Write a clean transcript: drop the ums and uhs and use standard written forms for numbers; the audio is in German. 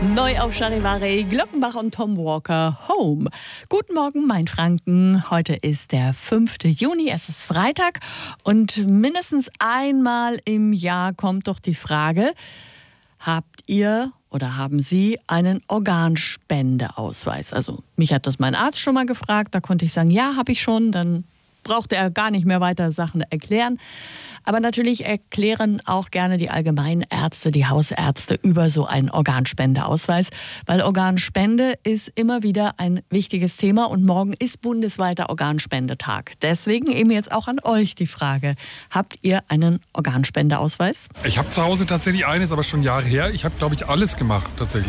Neu auf Charivari, Glockenbach und Tom Walker, Home. Guten Morgen, mein Franken. Heute ist der 5. Juni, es ist Freitag und mindestens einmal im Jahr kommt doch die Frage, habt ihr oder haben Sie einen Organspendeausweis? Also mich hat das mein Arzt schon mal gefragt, da konnte ich sagen, ja, habe ich schon, dann brauchte er gar nicht mehr weiter Sachen erklären. Aber natürlich erklären auch gerne die Allgemeinärzte, die Hausärzte über so einen Organspendeausweis, weil Organspende ist immer wieder ein wichtiges Thema und morgen ist bundesweiter Organspendetag. Deswegen eben jetzt auch an euch die Frage, habt ihr einen Organspendeausweis? Ich habe zu Hause tatsächlich eines, aber schon Jahre her. Ich habe, glaube ich, alles gemacht tatsächlich.